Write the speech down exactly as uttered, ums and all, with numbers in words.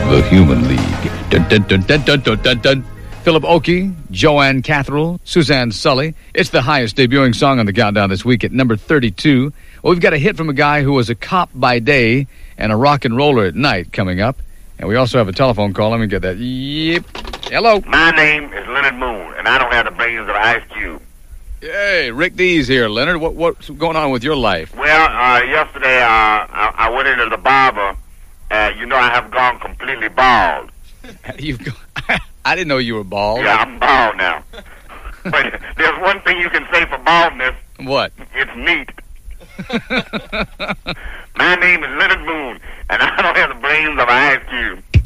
The Human League. Dun, dun, dun, dun, dun, dun, dun, dun. Philip Oakey, Joanne Catherall, Suzanne Sully. It's the highest debuting song on the countdown this week at number thirty-two. Well, we've got a hit from a guy who was a cop by day and a rock and roller at night coming up. And we also have a telephone call. Let me get that. Yep. Hello. My name is Leonard Moon, and I don't have the brains of Ice Cube. Hey, Rick Dees here, Leonard. What What's going on with your life? Well, uh, yesterday uh, I, I went into the barber. Uh, you know I have gone completely bald. You've gone, I didn't know you were bald. Yeah, I'm bald now. But there's one thing you can say for baldness. What? It's neat. My name is Leonard Moon, and I don't have the brains of an Ice Cube.